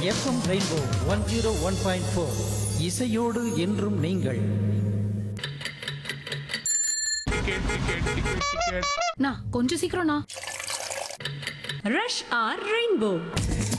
FM rainbow 101.4 இசையோடு என்றும் நீங்கள். கொஞ்சம் சீக்கிரம்ண்ணா. Rush R rainbow